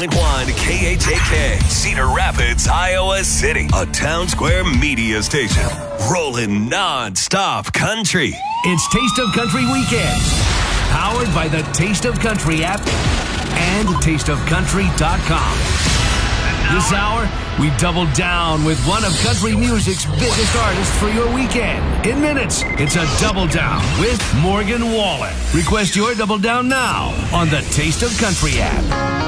KHAK, Cedar Rapids, Iowa City. A Town Square media station. Rolling non-stop country. It's Taste of Country Weekend. Powered by the Taste of Country app and tasteofcountry.com. This hour, we double down with one of country music's biggest artists for your weekend. In minutes, it's a Double Down with Morgan Wallen. Request your Double Down now on the Taste of Country app.